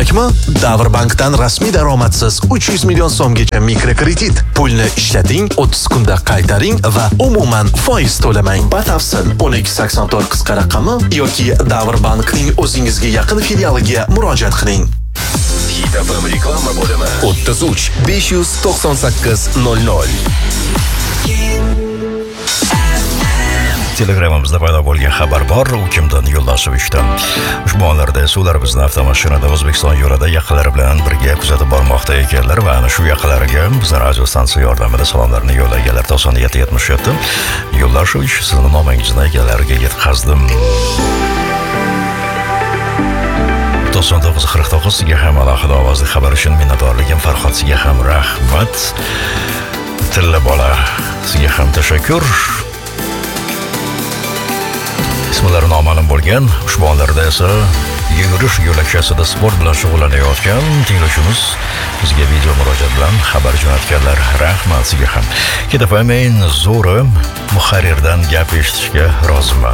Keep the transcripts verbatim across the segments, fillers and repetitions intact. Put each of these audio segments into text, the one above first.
kerakmi? Davrbankdan rasmiy daromadsiz uch yuz million so'mgacha mikrokredit. Pulni ishlating, o'ttiz kunda qaytaring va umuman foiz to'lamang. Batafsil o'n ikki sakson to'rt qisqa raqami yoki Davrbankning o'zingizga yaqin filialiga murojaat qiling. Hit F M reklama bo'limi o'ttiz uch besh yuz to'qson sakkiz nol nol. Telegramimizda paydo bo'lgan xabar bor, u kimdan Yo'ldoshevichdan. Ushbu onlarda esa ular bizni avtomashinada O'zbekiston yo'lida yaqinlari bilan birga kuzatib bormoqda ekanlar va ana shu yaqinlariga biz radio stansiya yordamida salomlarni yo'llaganlar. to'qson yetti yetmish yetti Yo'ldoshovich sizning nomingizni egalariga yetkazdim. to'qson to'qqiz qirq to'qqiz sizga ham alohida ovozli xabar uchun minnatdorligim. Farhod sizga ham rahmat. Tilla bola sizga ham tashakkur. Ismlari noma'lum bo'lgan ushbu onlarda esa yugurish yo'lakchasida sport bilan shug'ullanayotgan tinglovchimiz bizga video murojaat bilan xabar jo'natganlar. Rahmat sizga ham. Ketafamen zo'ri muharrirdan gap eshitishga roziman.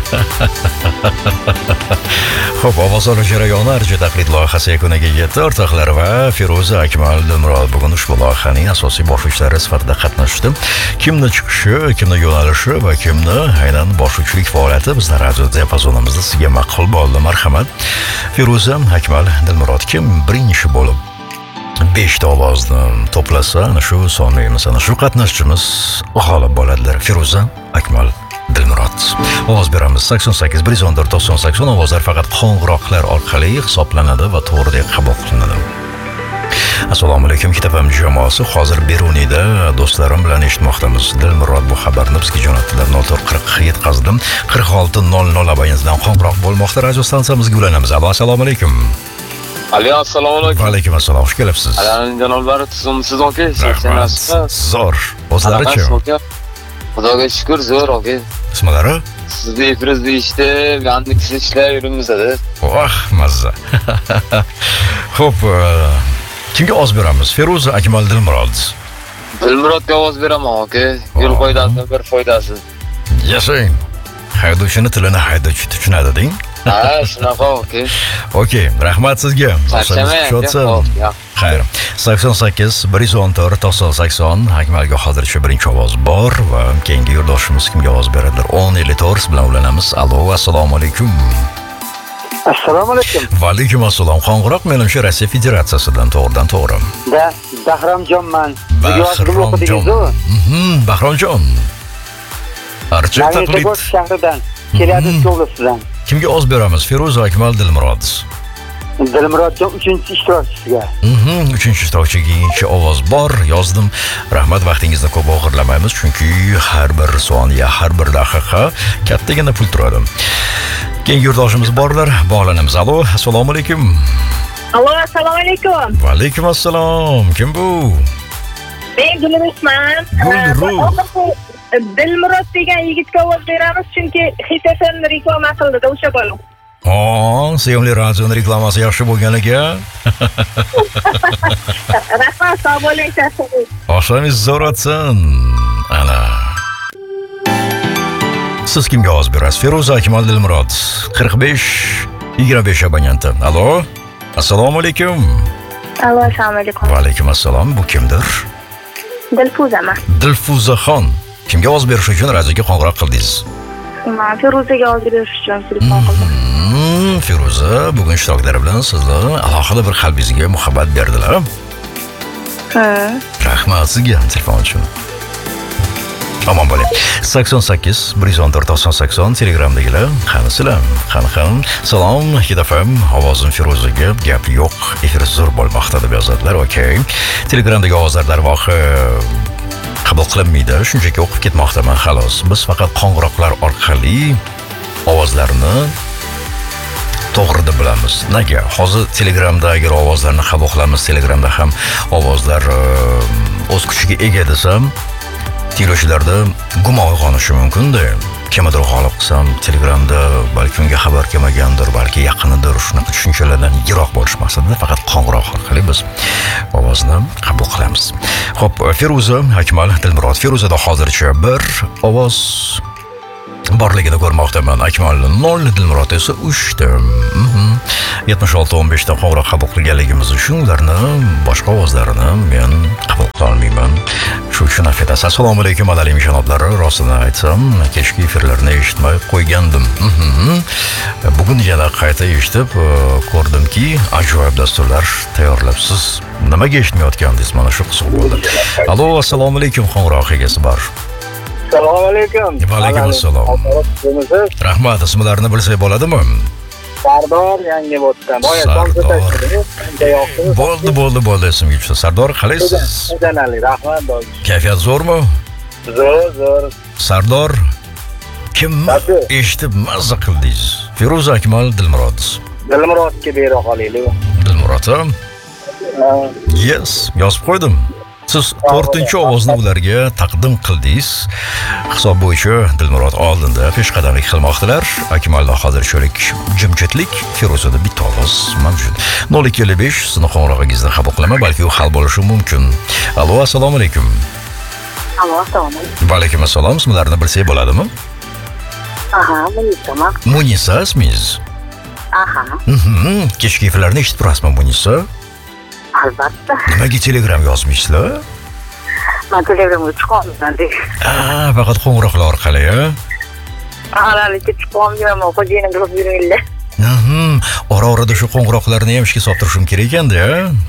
Xo'p, ovoz olish jarayoni archa taqlid loyihasi yakuniga yetdi. O'rtoqlar va Feruza Akmal Dilmurod bugun ushbu loyihaning asosiy boshlovchilari sifatida qatnashdi. Kimni chiqishi, kimni yo'nalishi va kimni aynan boshlovchilik faoliyati bizning radio diapazonimizda sizga ma'qul bo'ldi. Marhamat. Feruza Akmal Dilmurod kim birinchi bo'lib besh ta ovozni to'plasa, ana shu sonimiz, ana shu qatnashchimiz g'olib bo'ladilar. Feruza Akmal Dilmurod. Ovoz beramiz. sakson sakkiz bir yuz o'n to'rt to'qson sakson ovozlar faqat qo'ng'iroqlar orqali hisoblanadi va to'g'ri qabul qilinadi. Assalomu alaykum Kitobam jamoasi. Hozir Beruniyda do'stlarim bilan eshitmoqdamiz. Dilmurod bu xabarni bizga jo'natdilar. nol to'rt qirq yetkazdim. qirq olti nol nol abonentdan qo'ng'iroq bo'lmoqda. Radio stansiyamizga ulanamiz. Alo, assalomu alaykum. Alo, assalomu alaykum. Va alaykum assalom. Xush kelibsiz. Alan janoblari tuzumsiz aka. Zo'r. O'zlarichi? Xudoga shukr, zo'r aka. Ismlari? Sizni efiringizni eshitib, yandikisiz ishlar yurimizda. Oh, mazza. Xo'p, kimga ovoz beramiz? Feruza Akmal Dilmurod. Dilmurodga ovoz beraman aka. Yo'l qoidasidan bir foydasi. Yashang. Haydovchini tilini haydovchi tushunadi deng. Ha, shunaqa aka. Okey, rahmat sizga. Xayr. sakson sakkiz bir yuz o'n to'rt to'qson sakson Akmalga hozircha birinchi ovoz bor va keyingi yurtdoshimiz kimga ovoz beradilar? o'n ellik to'rt bilan ulanamiz. Alo, assalomu alaykum. Assalomu alaykum. Va alaykum assalom. Qo'ng'iroq menimcha Rossiya Federatsiyasidan to'g'ridan to'g'ri. Da, Bahramjonman. Bahramjon. Mhm, Bahramjon. Archa taqlid shahridan keladi to'g'risidan. Kimga ovoz beramiz? Feruza Akmal Dilmurod. Dilmurodjon uchinchi ishtirokchisiga. Mhm, uchinchi ishtirokchiga ikkinchi ovoz bor. Yozdim. Rahmat, vaqtingizni ko'p o'g'irlamaymiz, chunki har bir soniya, har bir daqiqa kattagina pul turadi. Keyingi yurtdoshimiz borlar, bog'lanamiz. Alo, assalomu alaykum. Alo, assalomu alaykum. Va alaykum assalom. Kim bu? Men Gulrusman. Dilmurod degan yigitga ovoz beramiz, chunki Hit F M reklama qildi-da o'sha bola. Oh, sevimli radioning reklamasi yaxshi bo'lganiga. Rahmat, sog' bo'ling. Oshoningiz zo'r o'tsin. Ana. Siz kimga ovoz berasiz? Feruza Akmal Dilmurod. qirq besh yigirma besh abonenti. Alo. Assalomu alaykum. Alo, assalomu alaykum. Va alaykum assalom. Bu kimdir? Dilfuzaman. Dilfuzaxon. Kimga ovoz berish uchun radioga qo'ng'iroq qildingiz? Men Feruzaga ovoz berish uchun telefon qildim. Feruza bugun ishtirokdari bilan sizni alohida bir qalbingizga muhabbat berdilar. Ha. Rahmat sizga telefon uchun. Omon bo'ling. sakson sakkiz bir yuz o'n to'rt to'qson sakson Telegramdagilar. Qanisizlar? Qani qani. Salom, Hidafam. Ovozim Feruzaga gap yo'q. Efir zo'r bo'lmoqda deb yozadilar. Okey. Telegramdagi ovozlar darvoqi qabul qilinmaydi. Shunchaki o'qib ketmoqdaman xolos. Biz faqat qo'ng'iroqlar orqali ovozlarni to'g'ri deb bilamiz. Nega? Hozir Telegramda agar ovozlarni qabul qilamiz, Telegramda ham ovozlar o'z kuchiga ega desam, tinglovchilarda gumon uyg'onishi mumkin-da. Kimdir g'olib qilsam, Telegramda balki unga xabar kelmagandir, balki yaqinidir, shunaqa tushunchalardan yiroq bo'lish maqsadida faqat qo'ng'iroq orqali biz ovozni qabul qilamiz. Xo'p, Feruza Akmal Dilmurod. Feruzada hozircha bir ovoz borligini ko'rmoqdaman. Akmal nol, Dilmurod esa uch ta. yetmish olti o'n besh ta qo'ng'iroq qabul qilganligimiz uchun ularni boshqa ovozlarini men qabul qila olmayman. Shu uchun afv etasiz. Assalomu alaykum madaniy janoblari. Rostini aytsam, kechki efirlarni eshitmay qo'ygandim. Bugun yana qayta eshitib ko'rdimki, ajoyib dasturlar tayyorlabsiz. Nimaga eshitmayotgandingiz? Mana shu qiziq bo'ldi. Allo, assalomu alaykum, qo'ng'iroq egasi bor. Assalomu alaykum. Va alaykum assalom. Rahmat, ismlarini bilsak bo'ladimi? Sardor yangi bo'tdan. Boya Sardor. Bo'ldi, bo'ldi, bo'ldi, esimga tushdi. Sardor, qalaysiz? Danali, rahmat doim. Kayfiyat zo'rmi? Zo'r, zo'r. Sardor, kimni eshitib mazza qildingiz? Feruza, Akmal, Dilmurod. Dilmurodga bera qolaylik. Dilmurod, yes, yozib qo'ydim. Siz to'rtinchi ovozni ularga taqdim qildingiz. Hisob bo'yicha Dilmurod oldinda peshqadamlik qilmoqdilar. Akmalda hozirchalik jimjitlik, Feruzada bitta ovoz mavjud. nol ikki nol besh sizni qo'ng'irog'ingizni qabul qilaman, balki u hal bo'lishi mumkin. Allo, assalomu alaykum. Allo, assalomu alaykum. Va alaykum assalom. Ismlarini bilsak bo'ladimi? Aha, Munisa. Munisa ismingiz? Aha. Mhm, kechki efirlarni eshitib turasizmi Munisa? Albatta. Nimaga Telegram yozmaysizlar? Men Telegramga chiqolmayman. Ah, faqat qo'ng'iroqlar orqali, ha? Ahalalikka chiqolmayman, xo'jayini qilib yuringlar. Mhm, ora-orada shu qo'ng'iroqlarni ham ishga solib turishim kerak ekan-da.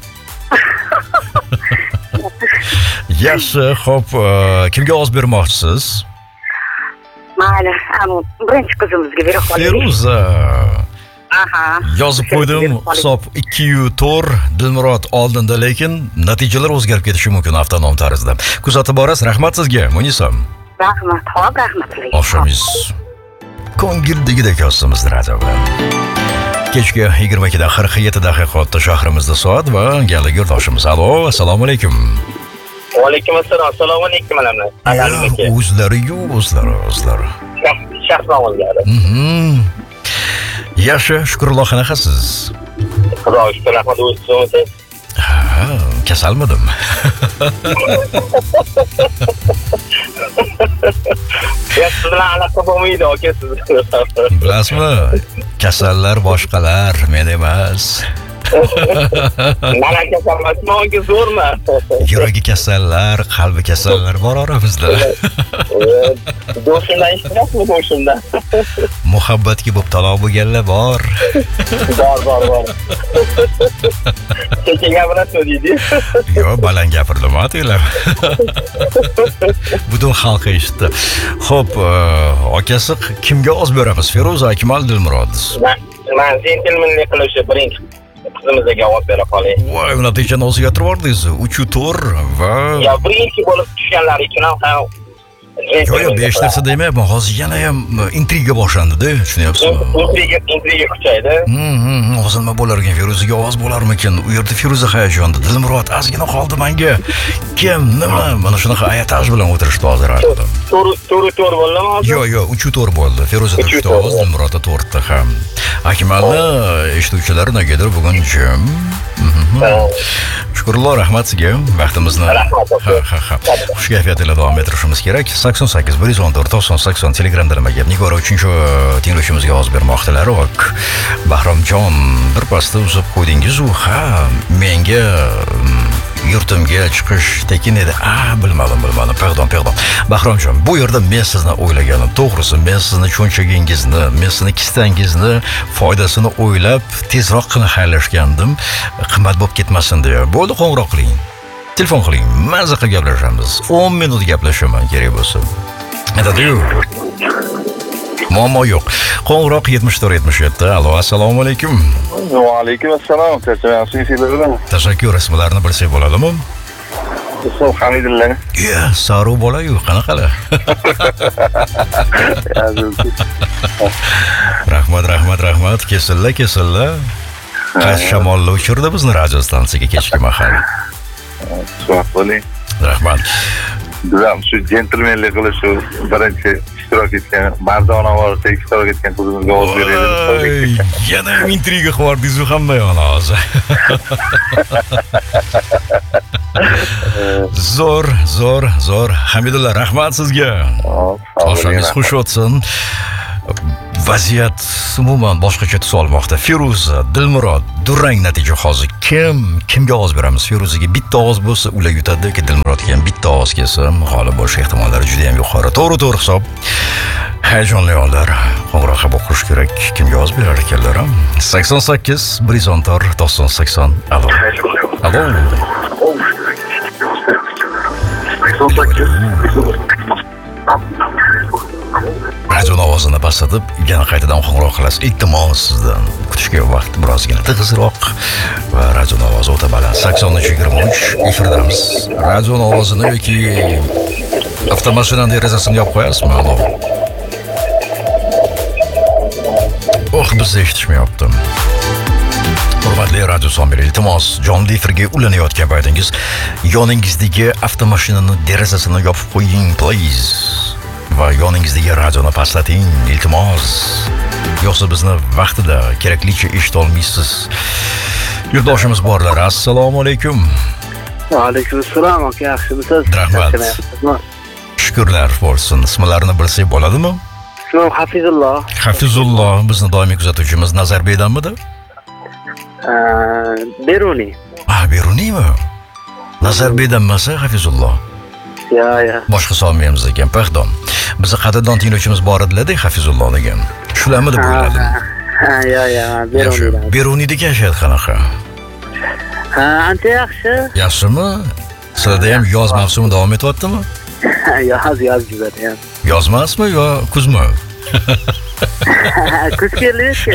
Yaxshi, xo'p, kimga ovoz bermoqchisiz? Mayli, ana birinchi qizimizga bera qolaylik. Feruza. Aha. Yozib qo'ydim. Hisob ikki yu to'rt, Dilmurod oldinda, lekin natijalar o'zgarib ketishi mumkin avtonom tarzda. Kuzatib borasiz. Rahmat sizga, Munisa. Rahmat, xo'p, rahmat. Oqshomingiz ko'ngildagidek yozdimiz radio bilan. Kechki yigirma ikkida qirq yetti daqiqada shahrimizda soat va yangi yurtdoshimiz. Allo, assalomu alaykum. Va alaykum assalom. Assalomu alaykum mana. Alaykum. O'zlari-yu, o'zlari, o'zlari. Shaxslovlari. Mhm. Yaxshi, shukrulloh, qanaqasiz? Xudoga shukr, rahmat. O'zingiz? Ha, kasalmidim. Siz bilan aloqa bo'lmaydi, aka siz. Bilasizmi? Kasallar boshqalar, men emas. Mana kasalmasmi, aka zo'rmi? Yuragi kasallar, qalbi kasallar bor oramizda. Do'shimdan eshitmasmi, do'shimdan? Muhabbatga mubtalo bo'lganlar bor. Bor, bor, bor. Kecha gapirasizmi deydi? Yo'q, baland gapirdim, atinglar. Butun xalq eshitdi. Xo'p, akasi kimga ovoz beramiz? Feruza, Akmal, Dilmurod. Men sentilminlik qilishni birinchi qizimizga ovoz bera qolay. Voy, natijani o'zgartirib yubordingiz. uch yu to'rt va Ya birinchi bo'lib tushganlari uchun ham Yo'q, yo'q, besh narsa demayapman. Hozir yana ham intriga boshlandi-da, tushunyapsizmi? Intriga, intriga kuchaydi. Mhm, hozir nima bo'lar ekan? Feruzaga ovoz bo'larmikin? U yerda Feruza hayajonda, Dilmurod ozgina qoldi menga. Kim, nima? Mana shunaqa ayataj bilan o'tirishdi hozir aradim. To'g'ri, to'g'ri, to'g'ri bo'ldimi hozir? Yo'q, yo'q, uch yu to'rt bo'ldi. Feruzada uch ta ovoz, Dilmurodda to'rt ta ham. Akmalni eshituvchilar negadir bugun jim. Shukrulloh, rahmat sizga. Vaqtimizni ha, ha, ha. Xush kayfiyat bilan davom ettirishimiz kerak. sakson sakkiz bir yuz o'n to'rt to'qson sakson Telegramda nimaga? Nigora uchinchi tinglashimizga ovoz bermoqdalar. Ok, Bahromjon, bir pasda uzib qo'ydingiz u. Ha, menga yurtimga chiqish tekin edi. Ah, bilmadim, bilmadim. Pardon, pardon. Bahromjon, bu yerda men sizni o'ylaganim. To'g'risi, men sizni cho'nchagingizni, men sizni kistangizni foydasini o'ylab tezroq qilib xayrlashgandim. Qimmat bo'lib ketmasin deya. Bo'ldi, qo'ng'iroq qiling. Telefon qiling. Mazza qilib gaplashamiz. o'n minut gaplashaman kerak bo'lsa. Aytadi-yu. Muammo yo'q. Qo'ng'iroq yetmish to'rt yetmish yetti. Allo, assalomu alaykum. Va alaykum assalom. Charchamayapsizmi? Tashakkur. Ismlarini bilsak bo'ladimi? Ismim Hamidullah. Ya, saru bola-yu, qanaqalar? Rahmat, rahmat, rahmat. Kesilla, kesilla. Qaysi shamolni uchirdi bizni radio stansiyaga kechki mahal. Sog' bo'ling. Rahmat. Bizam shu jentlmenlik qilish shu birinchi ishtirok etgan, mardona ovoza ishtirok etgan qizimizga ovoz beraylik. Yana ham intriga qilib yubordingiz-ku hamma yoqni hozir. Zo'r, zo'r, zo'r. Hamidullo, rahmat sizga. Oshangiz xush o'tsin. Vaziyat umuman boshqacha tus olmoqda. Feruza, Dilmurod, durang natija hozir. Kim, kimga ovoz beramiz? Feruzaga bitta ovoz bo'lsa, ular yutadi, ki Dilmurodga ham bitta ovoz kelsa, g'olib bo'lish ehtimollari juda ham yuqori. To'g'ri-to'g'ri hisob. Hayajonli onlar. Qo'ng'iroq qabul qilish kerak. Kimga ovoz berar ekanlar? sakson sakkiz bir yuz o'n to'rt to'qson sakson. Alo. Alo. sakson sakkiz radio ovozini pasatib, yana qaytadan qo'ng'iroq qilasiz. Iltimos sizdan kutishga vaqt birozgina tig'izroq va radio ovozi o'ta baland. sakson uch yigirma uch efirdamiz. Radio ovozini yoki avtomashinaning derazasini yopib qo'yasizmi? Alo. Oh, bizni eshitishmayapti. Hurmatli radio someri, iltimos, jonli efirga ulanayotgan paytingiz yoningizdagi avtomashinani derazasini yopib qo'ying, please. Va yoningizdagi radioni paslating, iltimos. Yo'qsa bizni vaqtida keraklicha eshita olmaysiz. Yurtdoshimiz borlar. Assalomu alaykum. Va alaykum assalom, aka, yaxshimisiz? Rahmat. Shukrlar bo'lsin. Ismlarini bilsak bo'ladimi? Ismim Hafizullo. Hafizullo, bizni doimiy kuzatuvchimiz Nazarbeydanmidi? Beruniy. Ah, Beruniymi? Nazarbeydan emas, Hafizullo. Ya, ya. Boshqa solmaymiz ekan, pardon. Bizni qadrdon tinglovchimiz bor edilar-da, Hafizullo degan. Shularmi deb o'yladim. Ha, ya, ya, Beruniy. Beruniydagi hayot qanaqa? Ha, ancha yaxshi. Yaxshimi? Sizlarda ham yoz mavsumi davom etyaptimi? Yoz, yoz juda ham. Yoz emasmi yo kuzmi? Kuz keldi.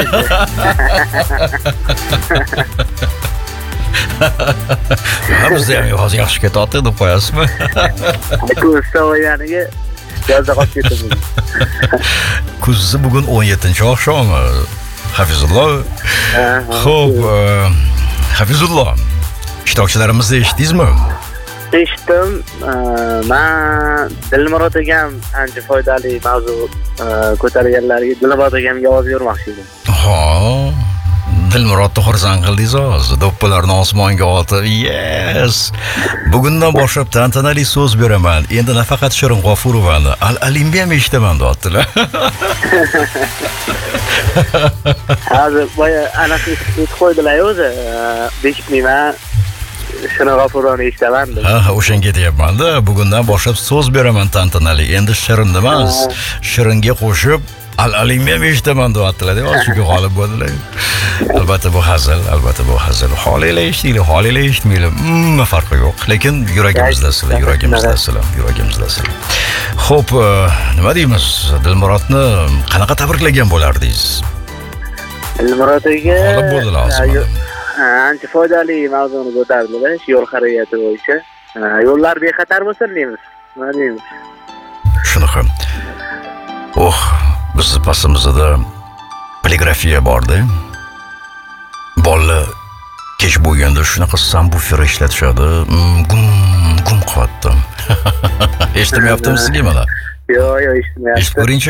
Ha, bizda ham yoz yaxshi ketyapti deb qo'yasizmi? Kuz so'yaniga yozda qolib ketdi. Kuzni bugun o'n yettinchi oqshomi? Hafizullo. Xo'p, Hafizullo, ishtirokchilarimizni eshitdingizmi? Eshitdim. Men Dilmurod akam ancha foydali mavzu ko'targanlarga Dilmurod akamga ovoz bermoqchi edim. Ha, Dilmurodni xursand qildingiz hozir. Do'ppilarni osmonga otib, yes. Bugundan boshlab tantanali so'z beraman. Endi nafaqat Shirin G'ofurovani, Al-Alimni ham eshitaman deyaptilar. Hozir boya anaqani aytib qo'ydilar o'zi. Beshikman Shirin G'ofurovni eshitaman. Ha, o'shanga deyapman-da. Bugundan boshlab so'z beraman tantanali. Endi Shirin emas, Shiringa qo'shib Al-Alimni ham eshitaman deyaptilar. Chunki g'olib bo'ldilar. Albatta bu hazil, albatta bu hazil. Holilar eshitinglar, holilar eshitmaylar. Nima farqi yo'q. Lekin yuragimizdasizlar, yuragimizdasizlar, yuragimizdasizlar. Xo'p, nima deymiz? Dilmurodni qanaqa tabriklagan bo'lardingiz? Dilmurod aka g'olib bo'ldilar hozir. Ancha foydali mavzuni ko'tardilar, yo'l harakati bo'yicha. Yo'llar bexatar bo'lsin deymiz. Nima deymiz? Shunaqa. Oh, bizni pastimizda poligrafiya bordi. Bolalar kech bo'lganda shunaqa sambufer ishlatishadi. Gum gum qilyapti. Eshitmayaptimi sizga mana? Yo'q, yo'q, eshitmayapti. Eshitib ko'ring-chi.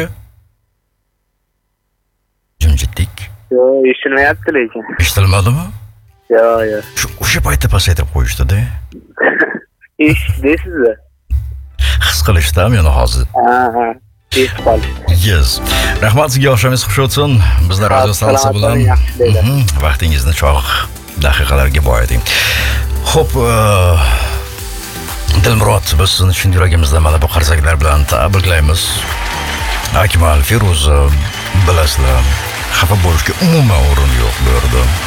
Jimjitlik. Yo'q, eshitmayapti lekin. Eshitilmadimi? Yo'q, yo'q. Shu o'sha paytda pasaytirib qo'yishdi-da. Eshitdingizmi? His qilishdi meni hozir. Ha, ha. Yes. Rahmat sizga, oshangiz xush o'tsin. Bizlar radio stansiya bilan vaqtingizni cho'q daqiqalarga boyading. Xo'p, Dilmurod, biz sizni chin yuragimizdan mana bu qarsaklar bilan tabriklaymiz. Akmal, Feruza, bilasizlar, xafa bo'lishga umuman o'rin yo'q bu yerda.